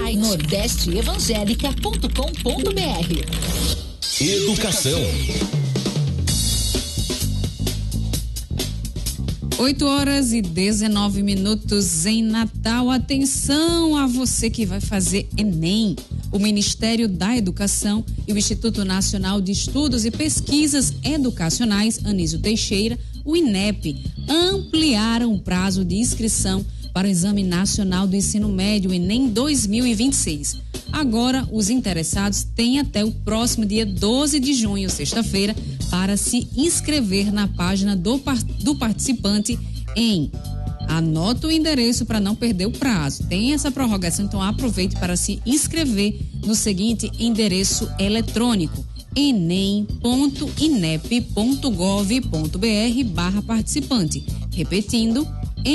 site nordesteevangelica.com.br. Educação. 8h19 em Natal. Atenção a você que vai fazer Enem. O Ministério da Educação e o Instituto Nacional de Estudos e Pesquisas Educacionais, Anísio Teixeira, o INEP, ampliaram o prazo de inscrição para o Exame Nacional do Ensino Médio, Enem 2026. Agora, os interessados têm até o próximo dia 12 de junho, sexta-feira, para se inscrever na página do participante em... Anota o endereço para não perder o prazo. Tem essa prorrogação, então aproveite para se inscrever no seguinte endereço eletrônico: enem.inep.gov.br/participante. Repetindo,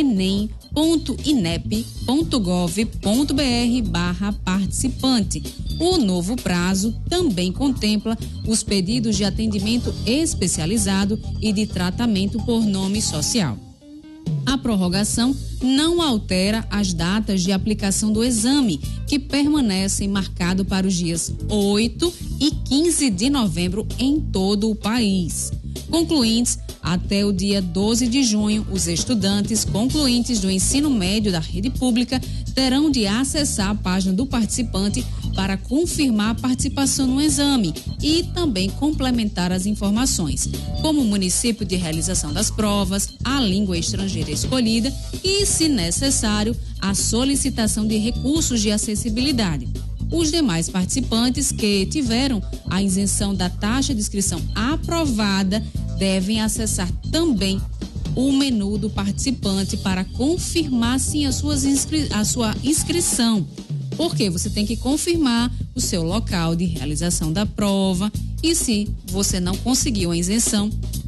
enem.inep.gov.br/participante. O novo prazo também contempla os pedidos de atendimento especializado e de tratamento por nome social. A prorrogação não altera as datas de aplicação do exame, que permanecem marcados para os dias 8 e 15 de novembro em todo o país. Concluintes, até o dia 12 de junho, os estudantes concluintes do ensino médio da rede pública terão de acessar a página do participante para confirmar a participação no exame e também complementar as informações, como o município de realização das provas, a língua estrangeira escolhida e, se necessário, a solicitação de recursos de acessibilidade. Os demais participantes que tiveram a isenção da taxa de inscrição aprovada devem acessar também o menu do participante para confirmar sim a sua inscrição. Porque você tem que confirmar o seu local de realização da prova e, se você não conseguiu a isenção,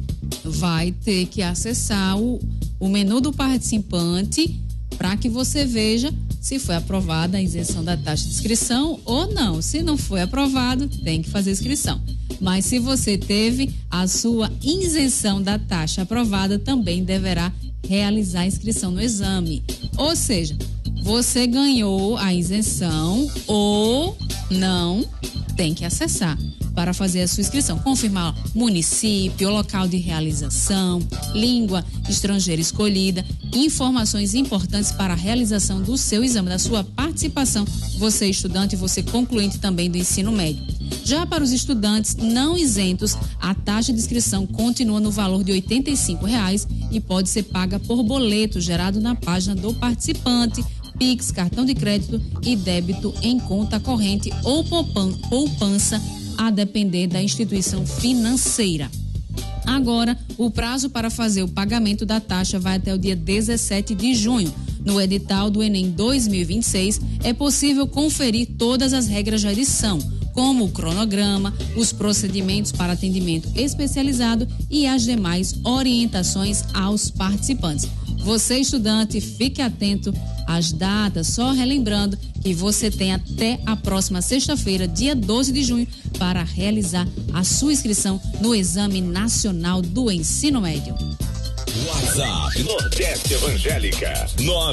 vai ter que acessar o menu do participante para que você veja se foi aprovada a isenção da taxa de inscrição ou não. Se não foi aprovado, tem que fazer inscrição. Mas se você teve a sua isenção da taxa aprovada, também deverá realizar a inscrição no exame. Ou seja, você ganhou a isenção ou não, tem que acessar para fazer a sua inscrição. Confirmar município, local de realização, língua estrangeira escolhida, informações importantes para a realização do seu exame, da sua participação, você estudante e você concluinte também do ensino médio. Já para os estudantes não isentos, a taxa de inscrição continua no valor de R$85 e pode ser paga por boleto gerado na página do participante, Pix, cartão de crédito e débito em conta corrente ou poupança, a depender da instituição financeira. Agora, o prazo para fazer o pagamento da taxa vai até o dia 17 de junho. No edital do Enem 2026, é possível conferir todas as regras da edição, como o cronograma, os procedimentos para atendimento especializado e as demais orientações aos participantes. Você, estudante, fique atento às datas, só relembrando que você tem até a próxima sexta-feira, dia 12 de junho, para realizar a sua inscrição no Exame Nacional do Ensino Médio. WhatsApp Nordeste Evangélica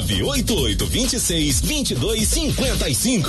988-26-2255.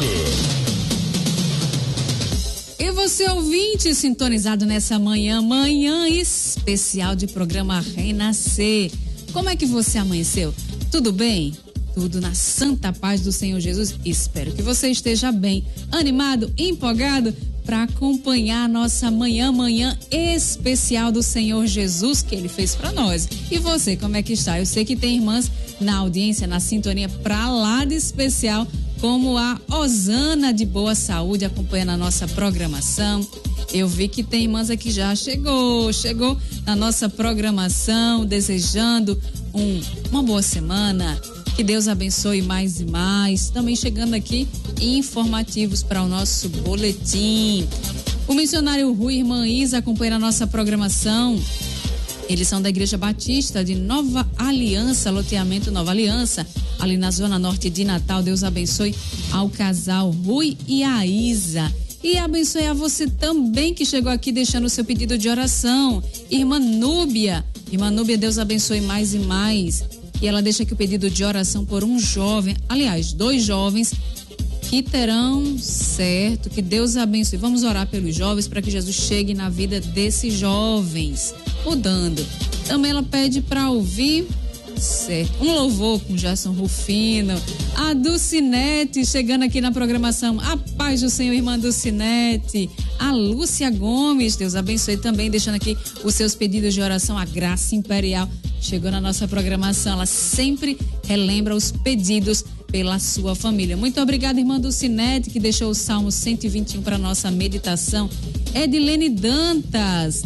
E você, ouvinte, sintonizado nessa manhã especial de programa Renascer. Como é que você amanheceu? Tudo bem? Tudo na santa paz do Senhor Jesus? Espero que você esteja bem, animado, empolgado para acompanhar a nossa manhã especial do Senhor Jesus que Ele fez para nós. E você, como é que está? Eu sei que tem irmãs na audiência, na sintonia pra lá de especial, como a Osana de Boa Saúde, acompanhando a nossa programação. Eu vi que tem irmãs aqui já chegou na nossa programação, desejando uma boa semana. Que Deus abençoe mais e mais. Também chegando aqui informativos para o nosso boletim. O missionário Rui e irmã Isa acompanham a nossa programação. Eles são da Igreja Batista de Nova Aliança, loteamento Nova Aliança, ali na zona norte de Natal. Deus abençoe ao casal Rui e a Isa. E abençoe a você também que chegou aqui deixando o seu pedido de oração. Irmã Núbia, Deus abençoe mais e mais. E ela deixa aqui o pedido de oração por um jovem, aliás, 2 jovens que terão certo, que Deus abençoe. Vamos orar pelos jovens para que Jesus chegue na vida desses jovens, mudando. Também ela pede para ouvir um louvor com Gerson Rufino, a Dulcinete chegando aqui na programação, a paz do Senhor, irmã Dulcinete, a Lúcia Gomes, Deus abençoe também, deixando aqui os seus pedidos de oração, a Graça Imperial chegou na nossa programação, ela sempre relembra os pedidos pela sua família. Muito obrigada, irmã Dulcinete, que deixou o Salmo 121 para nossa meditação. Edilene Dantas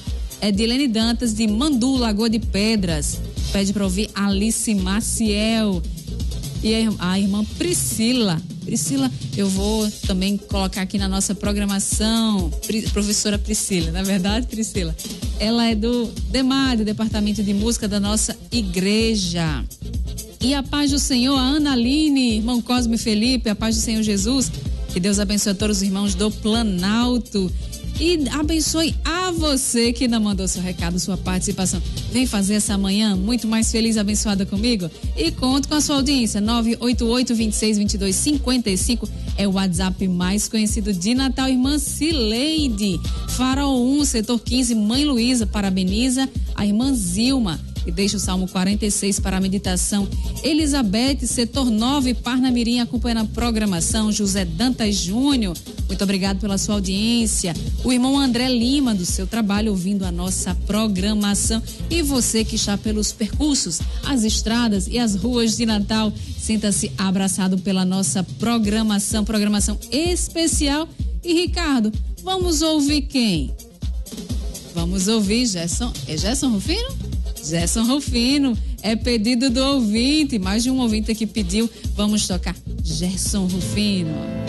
de Mandu, Lagoa de Pedras, pede para ouvir Alice Maciel. E a irmã Priscila, eu vou também colocar aqui na nossa programação, professora Priscila, na verdade, Priscila, ela é do DEMAD, do Departamento de Música da nossa igreja. E a paz do Senhor, a Ana Aline, irmão Cosme Felipe, a paz do Senhor Jesus, que Deus abençoe a todos os irmãos do Planalto. E abençoe a você que não mandou seu recado, sua participação. Vem fazer essa manhã muito mais feliz, abençoada comigo. E conto com a sua audiência. 988-26-22-55 é o WhatsApp mais conhecido de Natal. Irmã Cileide, Farol 1, setor 15, Mãe Luísa, parabeniza a irmã Zilma e deixa o Salmo 46 para a meditação. Elizabeth, setor 9, Parnamirim, acompanhando a programação. José Dantas Júnior, muito obrigado pela sua audiência. O irmão André Lima, do seu trabalho, ouvindo a nossa programação. E você que está pelos percursos, as estradas e as ruas de Natal, sinta-se abraçado pela nossa programação especial. E Ricardo, vamos ouvir quem? Vamos ouvir Gerson. É Gerson Rufino? Gerson Rufino, é pedido do ouvinte, mais de um ouvinte que pediu, vamos tocar Gerson Rufino.